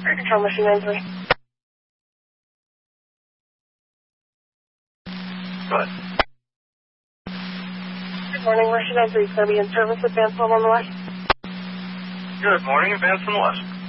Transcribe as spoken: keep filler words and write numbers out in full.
Air Control Mission nine three. Go ahead. Good morning, Mission nine three is going to be in service. Advance one on the west. Good morning, Advance on the West.